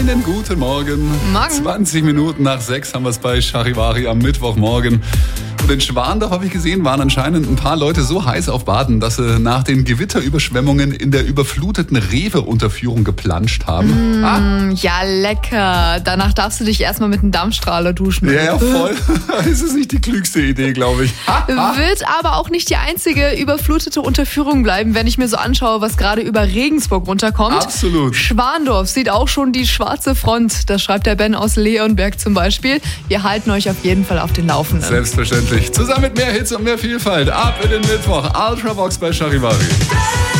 Einen guten Morgen. Morgen. 20 Minuten nach 6 haben wir es bei Charivari am Mittwochmorgen. Und in Schwandorf, habe ich gesehen, waren anscheinend ein paar Leute so heiß auf Baden, dass sie nach den Gewitterüberschwemmungen in der überfluteten Rewe-Unterführung geplanscht haben. Ja, lecker. Danach darfst du dich erstmal mit einem Dampfstrahler duschen. Ja, voll. Das ist nicht die klügste Idee, glaube ich. Wird aber auch nicht die einzige überflutete Unterführung bleiben, wenn ich mir so anschaue, was gerade über Regensburg runterkommt. Absolut. Schwandorf sieht auch schon die schwarze Front. Das schreibt der Ben aus Leonberg zum Beispiel. Wir halten euch auf jeden Fall auf den Laufenden. Selbstverständlich. Zusammen mit mehr Hits und mehr Vielfalt. Ab in den Mittwoch. Ultravox bei Charivari.